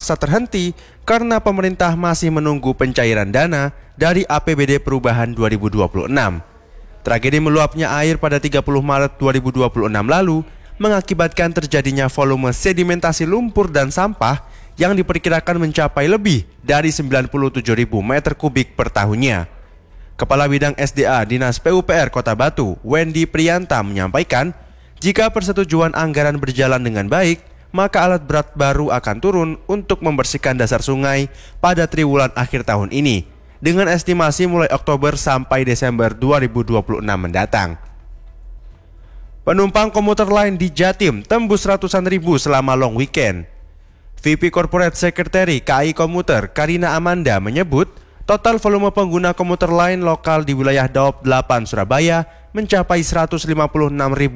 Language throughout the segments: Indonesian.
terpaksa terhenti karena pemerintah masih menunggu pencairan dana dari APBD Perubahan 2026. Tragedi meluapnya air pada 30 Maret 2026 lalu mengakibatkan terjadinya volume sedimentasi lumpur dan sampah yang diperkirakan mencapai lebih dari 97.000 meter kubik per tahunnya. Kepala Bidang SDA Dinas PUPR Kota Batu, Wendy Prianta menyampaikan, jika persetujuan anggaran berjalan dengan baik, maka alat berat baru akan turun untuk membersihkan dasar sungai pada triwulan akhir tahun ini, dengan estimasi mulai Oktober sampai Desember 2026 mendatang. Penumpang komuter lain di Jatim tembus ratusan ribu selama long weekend. VP Corporate Secretary KAI Komuter Karina Amanda menyebut, total volume pengguna komuter lain lokal di wilayah Daop 8 Surabaya mencapai 156.432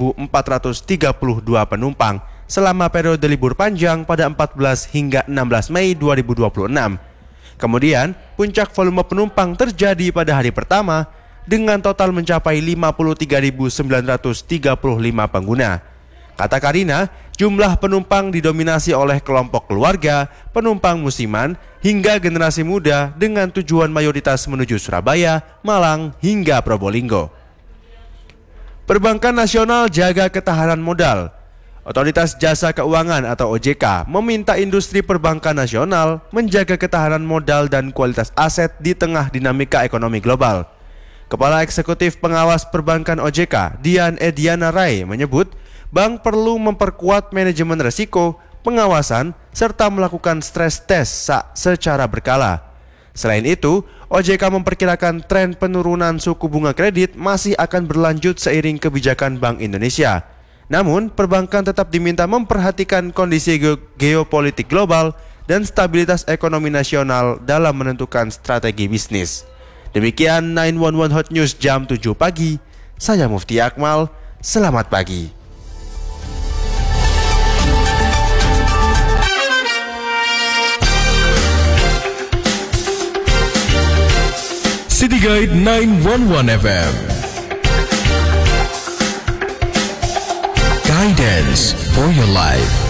penumpang selama periode libur panjang pada 14 hingga 16 Mei 2026. Kemudian, puncak volume penumpang terjadi pada hari pertama dengan total mencapai 53.935 pengguna. Kata Karina, jumlah penumpang didominasi oleh kelompok keluarga, penumpang musiman, hingga generasi muda dengan tujuan mayoritas menuju Surabaya, Malang, hingga Probolinggo. Perbankan Nasional jaga ketahanan modal. Otoritas Jasa Keuangan atau OJK meminta industri perbankan nasional menjaga ketahanan modal dan kualitas aset di tengah dinamika ekonomi global. Kepala Eksekutif Pengawas Perbankan OJK, Dian Ediana Rai, menyebut bank perlu memperkuat manajemen risiko, pengawasan, serta melakukan stres test secara berkala. Selain itu, OJK memperkirakan tren penurunan suku bunga kredit masih akan berlanjut seiring kebijakan Bank Indonesia. Namun, perbankan tetap diminta memperhatikan kondisi geopolitik global dan stabilitas ekonomi nasional dalam menentukan strategi bisnis. Demikian 911 Hot News jam 7 pagi. Saya Mufti Akmal, selamat pagi. City Guide 911 FM. Guidance for your life.